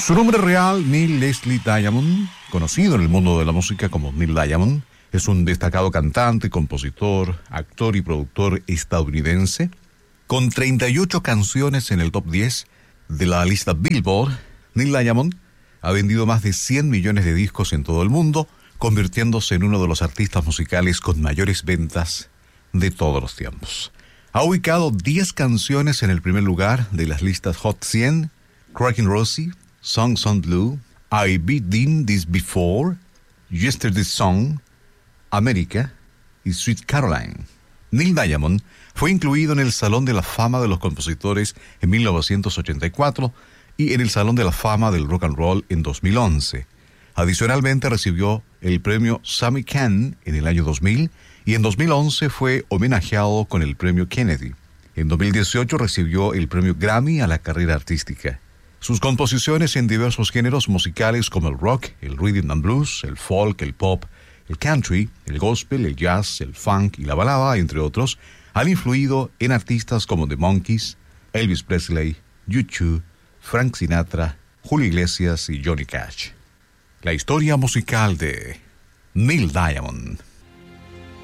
Su nombre real, Neil Leslie Diamond, conocido en el mundo de la música como Neil Diamond, es un destacado cantante, compositor, actor y productor estadounidense. Con 38 canciones en el top 10 de la lista Billboard, Neil Diamond ha vendido más de 100 millones de discos en todo el mundo, convirtiéndose en uno de los artistas musicales con mayores ventas de todos los tiempos. Ha ubicado 10 canciones en el primer lugar de las listas Hot 100, Crackin' Rosie, Songs on Blue, I've Been This Before, Yesterday's Song, America y Sweet Caroline. Neil Diamond fue incluido en el Salón de la Fama de los Compositores en 1984 y en el Salón de la Fama del Rock and Roll en 2011. Adicionalmente recibió el premio Sammy Cahn en el año 2000 y en 2011 fue homenajeado con el premio Kennedy. En 2018 recibió el premio Grammy a la carrera artística. Sus composiciones en diversos géneros musicales como el rock, el rhythm and blues, el folk, el pop, el country, el gospel, el jazz, el funk y la balada, entre otros, han influido en artistas como The Monkees, Elvis Presley, U2, Frank Sinatra, Julio Iglesias y Johnny Cash. La historia musical de Neil Diamond.